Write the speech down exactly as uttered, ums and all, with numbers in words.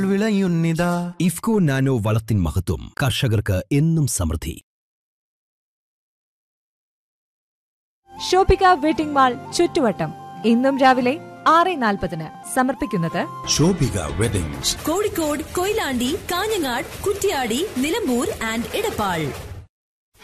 വിളയുന്നിതാ IFFCO nano വളത്തിൻ മഹത്വം, കർഷകർക്ക് എന്നും സമൃദ്ധി. ഷോപ്പിക വെഡിംഗ് മാൾ ചുറ്റുവട്ടം ഇന്നും രാവിലെ ആറ് നാൽപ്പതിന് സമർപ്പിക്കുന്നത് ഷോപ്പിക വെഡിങ്സ്, കോഴിക്കോട്, കൊയിലാണ്ടി, കാഞ്ഞങ്ങാട്, കുറ്റ്യാടി, നിലമ്പൂർ ആൻഡ് ഇടപ്പാൾ.